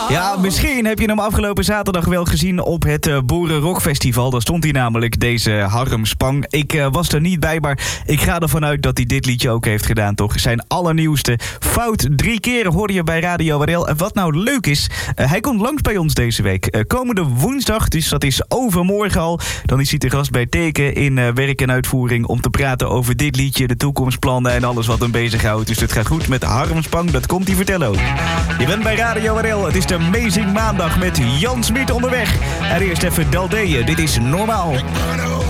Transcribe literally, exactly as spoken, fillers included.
Ja, misschien heb je hem afgelopen zaterdag wel gezien op het uh, Boeren Rock Festival. Daar stond hij namelijk, deze Harm Spang. Ik uh, was er niet bij, maar ik ga ervan uit dat hij dit liedje ook heeft gedaan, toch? Zijn allernieuwste Fout drie keer hoorde je bij Radio W R L. En wat nou leuk is, uh, hij komt langs bij ons deze week. Uh, komende woensdag, dus dat is overmorgen al. Dan is hij te gast bij Teken in uh, werk en uitvoering om te praten over dit liedje, de toekomstplannen en alles wat hem bezighoudt. Dus het gaat goed met Harm Spang, dat komt hij vertellen ook. Je bent bij Radio W R L, het is de Amazing Maandag met Jan Smit onderweg. En eerst even Daldeeën, dit is Normaal.